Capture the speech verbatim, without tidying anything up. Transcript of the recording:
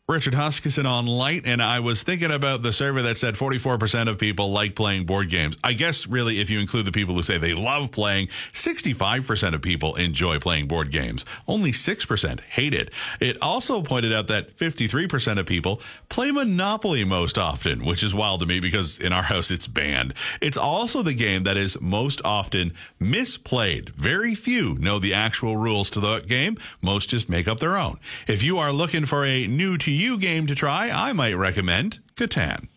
Richard Huskisson on Light, and I was thinking about the survey that said forty-four percent of people like playing board games. I guess, really, if you include the people who say they love playing, sixty-five percent of people enjoy playing board games. Only six percent hate it. It also pointed out that fifty-three percent of people play Monopoly most often, which is wild to me because in our house it's banned. It's also the game that is most often misplayed. Very few know the actual rules to the game. Most just make up their own. If you are looking for a new to you game to try, I might recommend Catan.